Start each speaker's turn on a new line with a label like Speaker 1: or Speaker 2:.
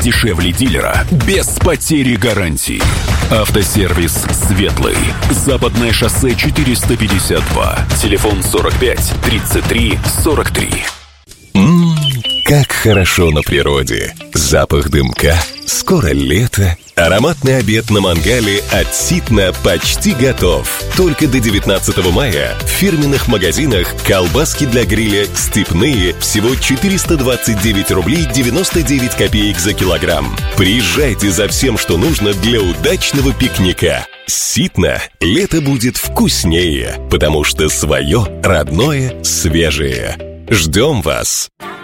Speaker 1: Дешевле дилера, без потери гарантии. Автосервис «Светлый». Западное шоссе 452. Телефон 45 33 43.
Speaker 2: Как хорошо на природе. Запах дымка, скоро лето. Ароматный обед на мангале от Ситна почти готов. Только до 19 мая в фирменных магазинах колбаски для гриля «Степные» всего 429 рублей 99 копеек за килограмм. Приезжайте за всем, что нужно для удачного пикника. Ситна. Лето будет вкуснее, потому что свое, родное, свежее. Ждем вас!